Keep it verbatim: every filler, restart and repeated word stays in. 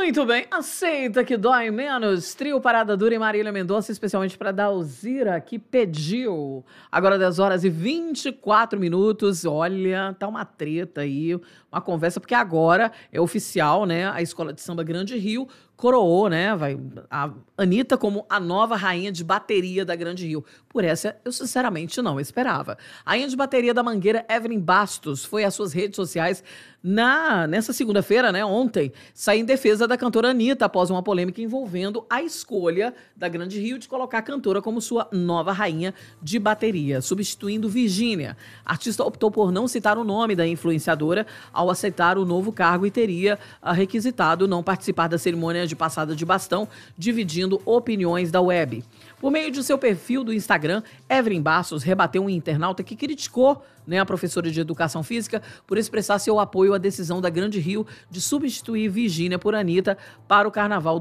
Muito bem, aceita que dói menos. Trio Parada Dura e Marília Mendonça, especialmente para Dalzira, que pediu. Agora dez horas e vinte e quatro minutos. Olha, tá uma treta aí, uma conversa, porque agora é oficial, né? A Escola de Samba Grande Rio coroou, né? Vai, a Anitta como a nova rainha de bateria da Grande Rio. Por essa, eu sinceramente não esperava. A rainha de bateria da Mangueira, Evelyn Bastos, foi às suas redes sociais na, nessa segunda-feira, né? Ontem, sair em defesa da cantora Anitta após uma polêmica envolvendo a escolha da Grande Rio de colocar a cantora como sua nova rainha de bateria, substituindo Virgínia. A artista optou por não citar o nome da influenciadora ao aceitar o novo cargo e teria uh, requisitado não participar da cerimônia de passada de bastão, dividindo opiniões da web. Por meio de seu perfil do Instagram, Evelyn Bastos rebateu um internauta que criticou, né, a professora de educação física por expressar seu apoio à decisão da Grande Rio de substituir Virgínia por Anitta para o carnaval